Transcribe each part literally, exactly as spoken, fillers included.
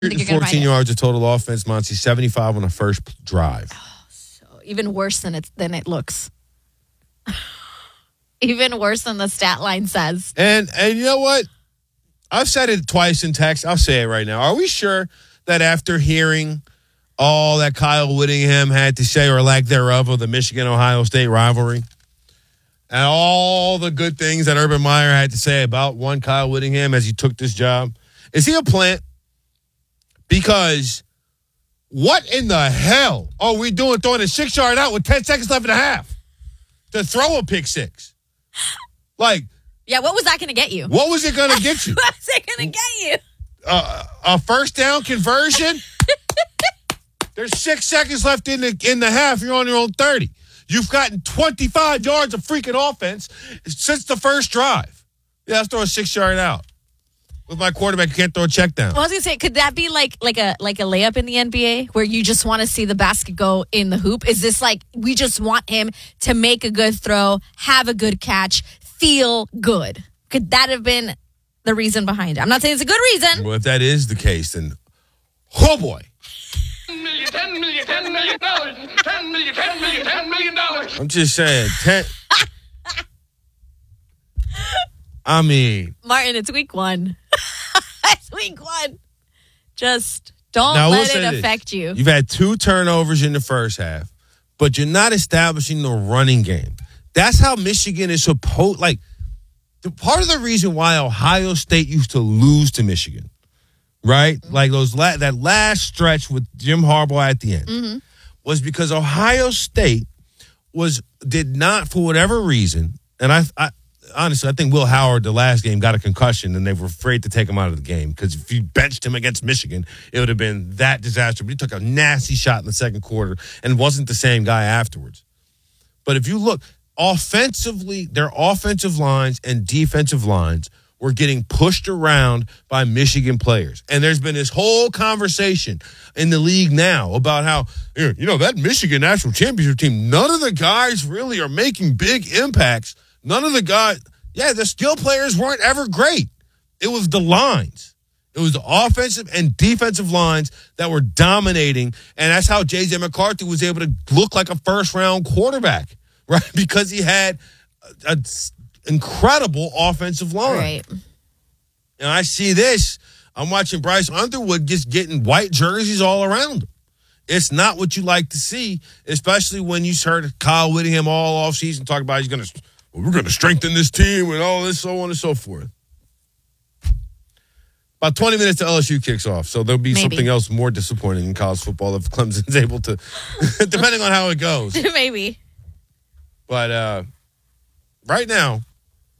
fourteen yards of total offense, Monty. seventy-five on the first drive. Oh, so even worse than it than it looks. Even worse than the stat line says. And and you know what? I've said it twice in text. I'll say it right now. Are we sure that after hearing all that Kyle Whittingham had to say, or lack thereof, of the Michigan-Ohio State rivalry, and all the good things that Urban Meyer had to say about one Kyle Whittingham as he took this job, is he a plant? Because what in the hell are we doing throwing a six-yard out with ten seconds left in the half to throw a pick six? Like, yeah, what was that going to get you? What was it going to get you? What was it going to get you? Uh, a first down conversion? There's six seconds left in the in the half. You're on your own thirty. You've gotten twenty-five yards of freaking offense since the first drive. Yeah, let's throw a six-yard out. With my quarterback, you can't throw a check down. Well, I was gonna say, could that be like like a like a layup in the N B A where you just want to see the basket go in the hoop? Is this like we just want him to make a good throw, have a good catch, feel good? Could that have been the reason behind it? I'm not saying it's a good reason. Well, if that is the case, then oh boy. ten million, ten million, ten million dollars, ten million, ten million, ten million dollars. I'm just saying, ten. I mean, Martin, it's week one. It's week one. Just don't now, let we'll it affect this. you. You've had two turnovers in the first half, but you're not establishing the running game. That's how Michigan is supposed. Like, the part of the reason why Ohio State used to lose to Michigan, right? Mm-hmm. Like those la- that last stretch with Jim Harbaugh at the end, mm-hmm. was because Ohio State was did not, for whatever reason, and I. I Honestly, I think Will Howard, the last game, got a concussion, and they were afraid to take him out of the game because if you benched him against Michigan, it would have been that disaster. But he took a nasty shot in the second quarter and wasn't the same guy afterwards. But if you look, offensively, their offensive lines and defensive lines were getting pushed around by Michigan players. And there's been this whole conversation in the league now about how, you know, that Michigan national championship team, none of the guys really are making big impacts. None of the guys, yeah, the skill players weren't ever great. It was the lines. It was the offensive and defensive lines that were dominating, and that's how J J McCarthy was able to look like a first-round quarterback, right? Because he had an incredible offensive line. Right. And I see this. I'm watching Bryce Underwood just getting white jerseys all around him. It's not what you like to see, especially when you heard Kyle Whittingham all offseason talk about he's going to – well, we're going to strengthen this team and all this, so on and so forth. About twenty minutes to L S U kicks off, so there'll be Maybe. something else more disappointing in college football if Clemson's able to, depending on how it goes. Maybe. But uh, right now, I'm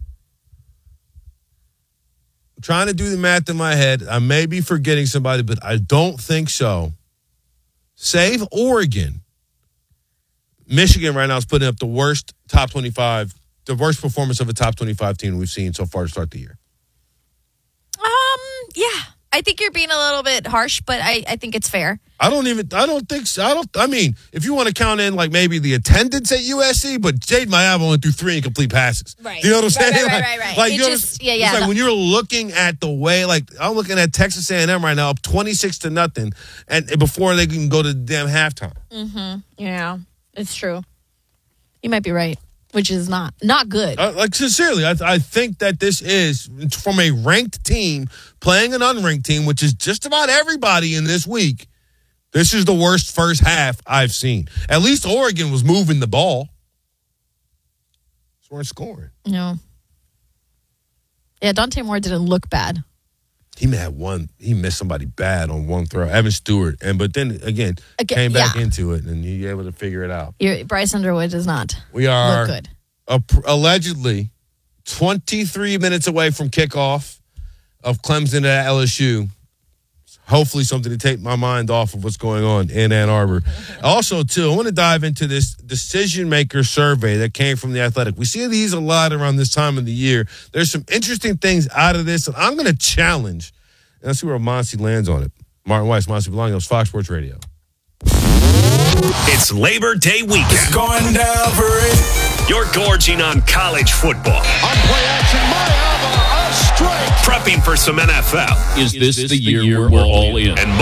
trying to do the math in my head. I may be forgetting somebody, but I don't think so. Save Oregon. Michigan right now is putting up the worst top twenty-five The worst performance of a top twenty-five team we've seen so far to start the year. Um, yeah. I think you're being a little bit harsh, but I, I think it's fair. I don't even, I don't think so. I don't, I mean, if you want to count in like maybe the attendance at U S C, but Jade Mayab only threw three incomplete passes. Right. You know what I'm saying? Right, right, like, right, right. Like, it you know, just, yeah, yeah. It's like the, when you're looking at the way, like I'm looking at Texas A and M right now up twenty-six to nothing and before they can go to the damn halftime. Mm-hmm. Yeah, it's true. You might be right, which is not not good. Uh, like, sincerely, I, I think that this is, from a ranked team playing an unranked team, which is just about everybody in this week, this is the worst first half I've seen. At least Oregon was moving the ball. Just weren't scoring. No. Yeah, Dante Moore didn't look bad. He had one. He missed somebody bad on one throw. Evan Stewart, and but then again, again came back yeah. into it, and he able to figure it out. You're, Bryce Underwood does not. We are look good. A, allegedly twenty-three minutes away from kickoff of Clemson at L S U. Hopefully, something to take my mind off of what's going on in Ann Arbor. Also, too, I want to dive into this decision maker survey that came from The Athletic. We see these a lot around this time of the year. There's some interesting things out of this, and I'm going to challenge. And let's see where Monty lands on it. Martin Weiss, Monty Bolaños, Fox Sports Radio. It's Labor Day weekend. It's going down for it. You're gorging on college football. On play action, Mayab, a Prepping for some N F L. Is this the year we're all in? And